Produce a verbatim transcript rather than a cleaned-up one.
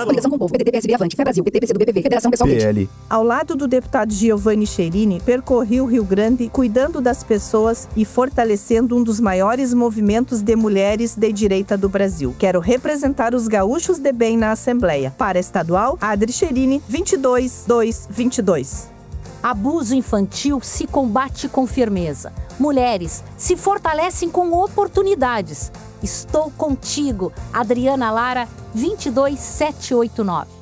Coligação com o Povo, P T T, P S B, Avante, Fé Brasil, P T, P C do B P V, Federação Pessoal P L. Ao lado do deputado Giovanni Cherini, percorri o Rio Grande cuidando das pessoas e fortalecendo um dos maiores movimentos de mulheres de direita do Brasil. Quero representar os gaúchos de bem na Assembleia. Para estadual, Adri Cherini, vinte e dois, dois, vinte e dois. Abuso infantil se combate com firmeza. Mulheres se fortalecem com oportunidades. Estou contigo, Adriana Lara, vinte e dois, sete oito nove.